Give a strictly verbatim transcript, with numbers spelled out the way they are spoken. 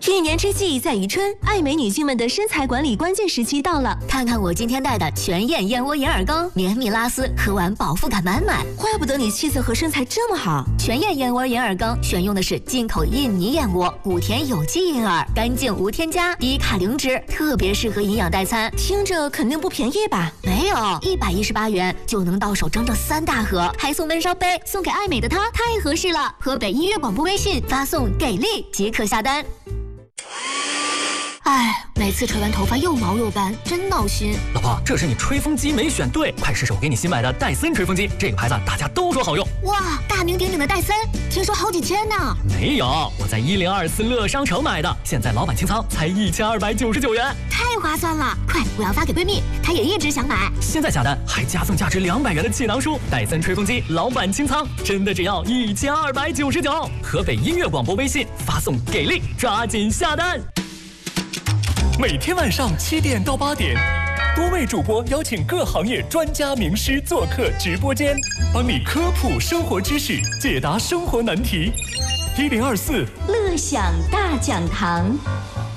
一年之计在于春，爱美女性们的身材管理关键时期到了。 看看我今天带的全燕燕窝银耳羹，绵密拉丝，喝完饱腹感满满。 怪不得你气色和身材这么好。 全燕燕窝银耳羹选用的是进口印尼燕窝，谷田有机银耳，干净无添加，低卡零脂，特别适合营养代餐。 听着肯定不便宜吧？ 没有，一百一十八元就能到手整整三大盒，还送闷烧杯，送给爱美的她太合适了。河北音乐广播微信发送给力即可下单。哎，每次吹完头发又毛又干，真闹心。 老婆，这是你吹风机没选对，快试试我给你新买的戴森吹风机，这个牌子大家都说好用。 哇，大名鼎鼎的戴森，听说好几千呢。 没有，我在一零二四乐商城买的，现在老板清仓才一千二百九十九元， 太划算了！快，我要发给闺蜜，她也一直想买。 现在下单还加送价值两百元的气囊书，戴森吹风机老板清仓，真的只要一千二百九十九。河北音乐广播微信发送给力，抓紧下单。 每天晚上七点到八点，多位主播邀请各行业专家名师做客直播间，帮你科普生活知识，解答生活难题。一零二四乐享大讲堂。